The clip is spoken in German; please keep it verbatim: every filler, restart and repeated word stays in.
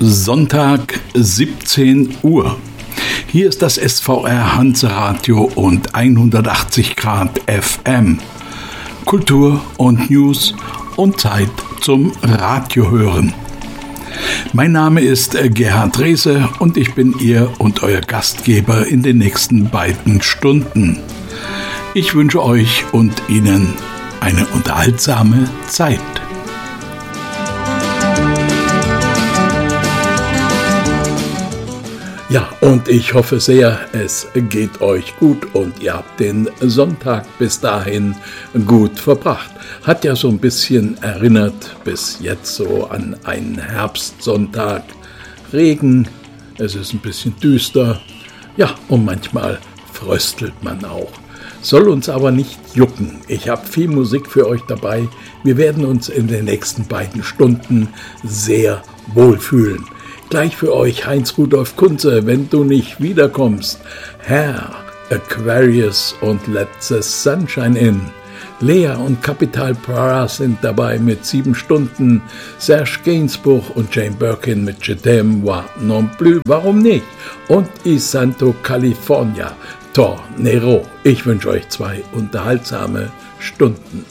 Sonntag, siebzehn Uhr. Hier ist das S V R Hanseradio und hundertachtzig Grad F M. Kultur und News und Zeit zum Radiohören. Mein Name ist Gerhard Drese und ich bin Ihr und Euer Gastgeber in den nächsten beiden Stunden. Ich wünsche euch und Ihnen eine unterhaltsame Zeit. Ja, und ich hoffe sehr, es geht euch gut und ihr habt den Sonntag bis dahin gut verbracht. Hat ja so ein bisschen erinnert bis jetzt so an einen Herbstsonntag. Regen, es ist ein bisschen düster, ja, und manchmal fröstelt man auch. Soll uns aber nicht jucken. Ich habe viel Musik für euch dabei. Wir werden uns in den nächsten beiden Stunden sehr wohlfühlen. Gleich für euch Heinz Rudolf Kunze, wenn du nicht wiederkommst. Herr, Aquarius und Let the Sunshine In. Lea und Capital Bra sind dabei mit sieben Stunden. Serge Gainsbourg und Jane Birkin mit Je t'aime moi non plus. Warum nicht? Und I Santo California. Tornero. Ich wünsche euch zwei unterhaltsame Stunden.